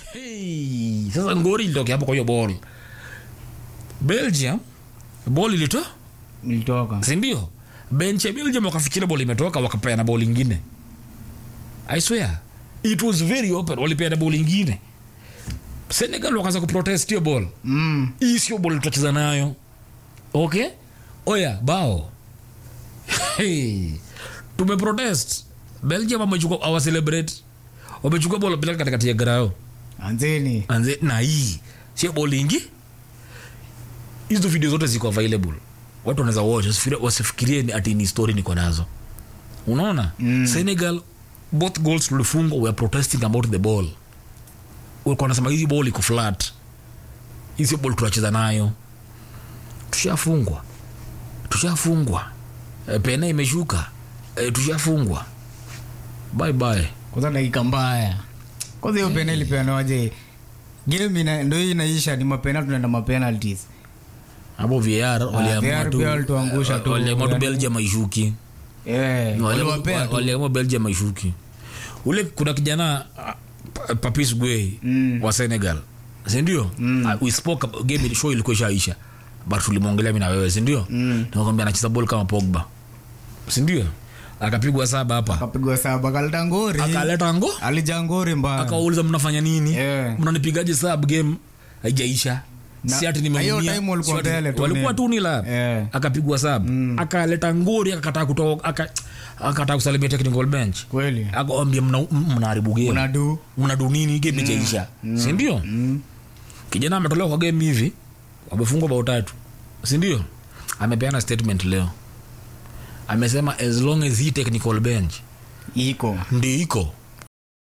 Hey, sasa ngori ilitokea hapo kwa hiyo ball. Belgium ball ilitoka. Si ndio? Bench ya Belgium wakafikiri ball imetoka wakapeana ball nyingine. I swear it was very open, walipeana ball nyingine. Senegal wakaanza kuprotest hiyo ball. Hii sio ball tutacheza nayo. Okay? Oya, bao. Hey. Tumeprotest. Belgium wamechukua celebrate. Wamechukua ball bila katikati ya grao. Anzeni na hii sio ball nyingi. Hizo video zote ziko available. Watu wanaweza watch, wasifikirie ati ni story niko nazo. Unaona? Senegal both goals tulifungwa, we are protesting about the ball. Walikuwa wanasema hizi ball iko flat. Hizi ball tunacheza nayo. Tushafungwa. Pena imeshuka. Tushafungwa. Bye bye. Kwanza dakika mbaya. Kwanza hiyo penalty ilipeanwaje? Game ndio inaisha, ni mapenalty na mapenalties. Hapo VAR waliamua tu Belgium maishuki. Waliamua Belgium maishuki. Ule kuna kijana Papis Gueye wa Senegal. Si ndio? We spoke about game show ilikuwa ishaisha. But tulimwongelea mimi na wewe, si ndio? Nakwambia anacheza ball kama Pogba. Si ndio? Akapigwa 7 hapa. Akaleta ngori. Alijangori mbaya. Akauliza mnafanya nini? Mnanipigaje sub game haijaisha? Si ati nimeumia. Walikuwa tu ni la. Akapigwa 7. Akaleta ngori akakataa kutoka akataa kusalimia technical bench. Kweli. Akaambia mnaharibu game. Mnadu nini game haijaisha? Si ndio? Kijana ametolewa kwa game hivi. Wamefungwa bao 3. Si ndio? Amepeana statement leo. Amesema as long as he technical bench iko